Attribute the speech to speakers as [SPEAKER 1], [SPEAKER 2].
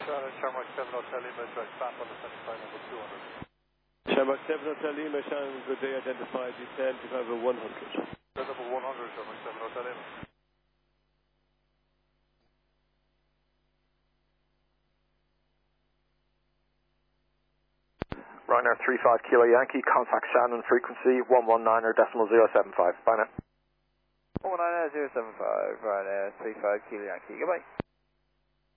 [SPEAKER 1] Shamrock 7 Hotel Lima, direct back on the 75 number 200.
[SPEAKER 2] Shamrock 7 Hotel Lima, Shannon, good day, identified D10, Chicago 100.
[SPEAKER 1] Number 100, Shamrock 7 Hotel Lima.
[SPEAKER 3] Ryanair 35 Kilo Yankee, contact Shannon, frequency 119.075. Bye now.
[SPEAKER 4] 119.075, Ryanair 35 Kilo Yankee, goodbye.